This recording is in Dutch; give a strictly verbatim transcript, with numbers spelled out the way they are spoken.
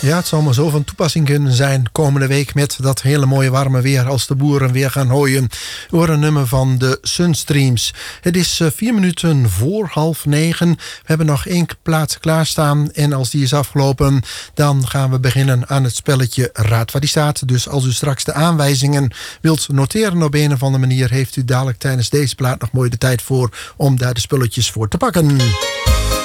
Ja, het zal maar zo van toepassing kunnen zijn komende week met dat hele mooie warme weer als de boeren weer gaan hooien. Door een nummer van de Sunstreams. Het is uh, vier minuten voor half negen. We hebben nog één plaats klaarstaan en als die is afgelopen, dan gaan we beginnen aan het spelletje Raad waar die staat. Dus als u straks de aanwijzingen wilt noteren op een of andere manier, heeft u dadelijk tijdens deze plaat nog mooi de tijd voor om daar de spulletjes voor te pakken.